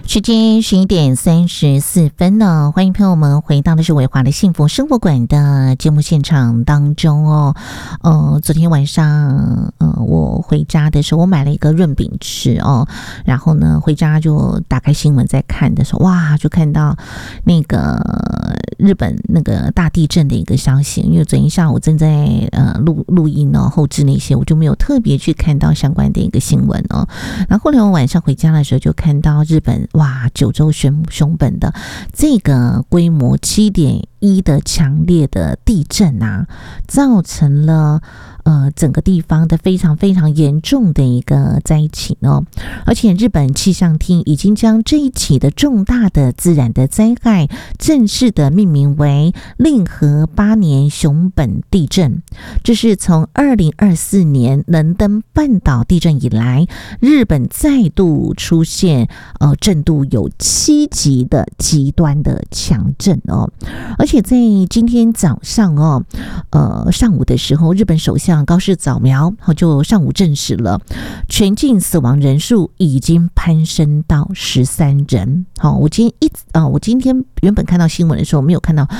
时间11:34呢，欢迎朋友们回到的是伟华的幸福生活馆的节目现场当中哦。昨天晚上我回家的时候，我买了一个润饼吃哦，然后呢回家就打开新闻在看的时候，哇，就看到那个日本那个大地震的一个消息。因为昨天下午正在录音哦，后置那些我就没有特别去看到相关的一个新闻哦。然后后来我晚上回家的时候就看到日本哇九州熊本的这个规模7.1的强烈的地震啊，造成了整个地方的非常非常严重的一个灾情哦。而且日本气象厅已经将这一起的重大的自然的灾害正式的命名为令和8年熊本地震。这是从2024年能登半岛地震以来，日本再度出现震度有7级的极端的强震哦。而且在今天早上上午的时候，日本首相高市早苗就上午证实了全境死亡人数已经攀升到13人。我今天原本看到新闻的时候没有看到